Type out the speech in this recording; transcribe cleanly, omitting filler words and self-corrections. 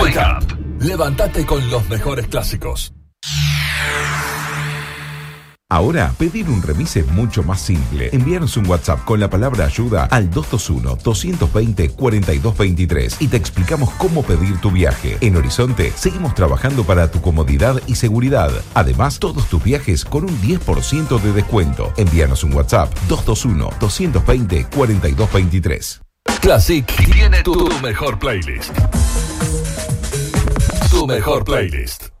Wake Up. Levántate con los mejores clásicos. Ahora, pedir un remis es mucho más simple. Envíanos un WhatsApp con la palabra ayuda al 221-220-4223 y te explicamos cómo pedir tu viaje. En Horizonte, seguimos trabajando para tu comodidad y seguridad. Además, todos tus viajes con un 10% de descuento. Envíanos un WhatsApp 221-220-4223. Classic tiene tu mejor playlist. Tu mejor playlist.